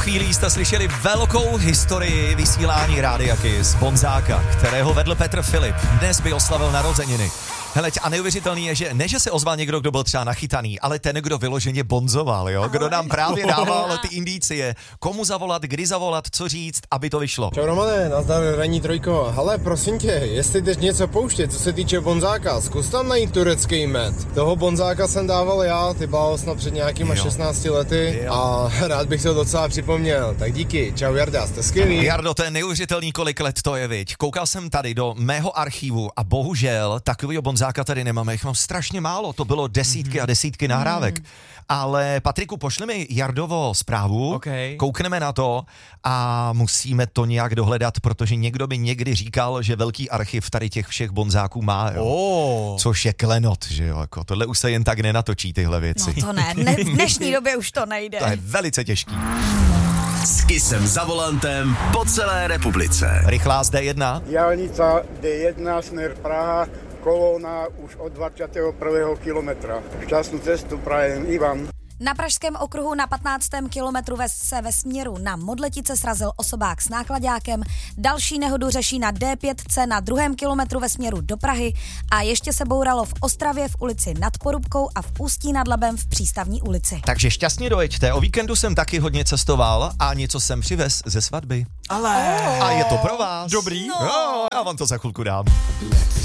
chvílí jste slyšeli velkou historii vysílání Rádia Kiss Bonzáka, kterého vedl Petr Filip. Dnes by oslavil narozeniny. Heleď, a neuvěřitelný je, že ne, že se ozval někdo, kdo byl třeba nachytaný, ale ten, kdo vyloženě bonzoval, jo? Kdo nám právě dával ty indicie, komu zavolat, kdy zavolat, co říct, aby to vyšlo. Čau Romane, nazdar ranní trojko. Hele, prosím tě, jestli jdeš něco pouštět, co se týče bonzáka, zkus tam najít turecký med. Toho bonzáka jsem dával já, ty bál snad před nějakýma 16 lety a rád bych to docela připomněl. Tak díky, čau Jarda, jste skvělý. Jardo, to je neuvěřitelný, kolik let to je, viď. Koukal jsem tady do mého archivu a bohužel takovýho bonzáka tady nemáme, jich mám strašně málo, to bylo desítky a desítky nahrávek. Ale Patriku, pošli mi Jardovo zprávu, koukneme na to a musíme to nějak dohledat, protože někdo by někdy říkal, že velký archiv tady těch všech bonzáků má, jo. Což je klenot, že jo, jako tohle už se jen tak nenatočí tyhle věci. No to ne, v dnešní době už to nejde. To je velice těžký. S Kissem za volantem po celé republice. Rychlá z D1. Diaľnica D1, smer Praha, kolóna už od 21. kilometra. Šťastnú cestu prajem, Ivan. Na Pražském okruhu na 15. kilometru se ve směru na Modletice srazil osobák s náklaďákem, další nehodu řeší na D5 na 2. kilometru ve směru do Prahy a ještě se bouralo v Ostravě v ulici Nad Porubkou a v Ústí nad Labem v Přístavní ulici. Takže šťastně dojeďte, o víkendu jsem taky hodně cestoval a něco jsem přivez ze svatby. Ale... A je to pro vás. Dobrý. No, já vám to za chvilku dám.